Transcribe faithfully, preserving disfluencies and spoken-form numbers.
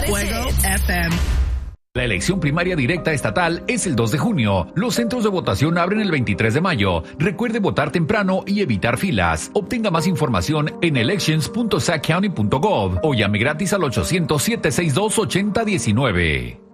Fuego F M. La elección primaria directa estatal es el dos de junio. Los centros de votación abren el veintitrés de mayo. Recuerde votar temprano y evitar filas. Obtenga más información en elections punto sac county punto gov o llame gratis al ochocientos, siete seis dos, ocho cero uno nueve.